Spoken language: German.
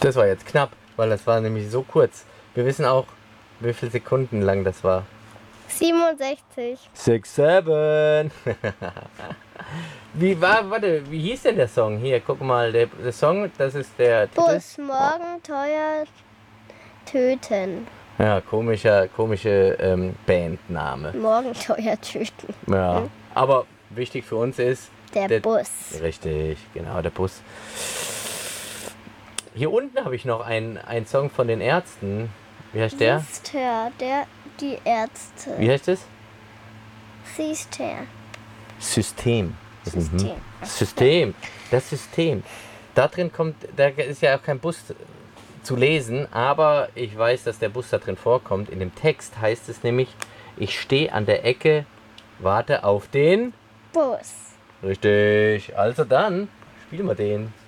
Das war jetzt knapp, weil das war nämlich so kurz. Wir wissen auch, wie viele Sekunden lang das war. 67. 6, 7. Wie hieß denn der Song? Hier, guck mal, der Song, das ist der Titel. Bus, morgen teuer töten. Ja, komische Bandname. Morgen teuer töten. Ja, aber wichtig für uns ist... Der Bus. Richtig, genau, der Bus. Hier unten habe ich noch einen Song von den Ärzten. Wie heißt der? Sister, die Ärzte. Wie heißt es? Sister. System. System. System. Das System. Da ist ja auch kein Bus zu lesen, aber ich weiß, dass der Bus da drin vorkommt. In dem Text heißt es nämlich, ich stehe an der Ecke, warte auf den Bus. Richtig. Also dann, spielen wir den.